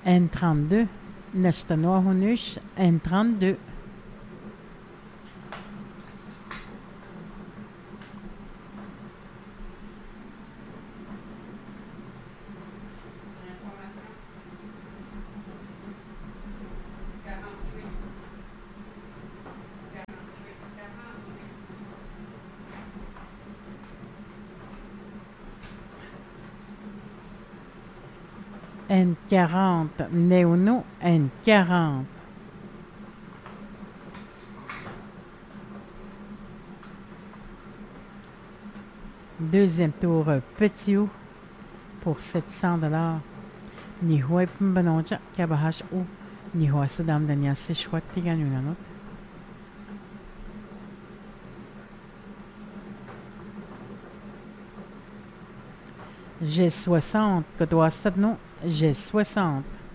N32. Nestanoa Hunush. N32. N40, Néono, N40. Deuxième tour, Petit O, pour 700 $. Nihoi Pmbanoja, Kabahash O, Nihoi Sadam Dania Seshwat Tiganunanot. G60, Kodoa Sadno, G60.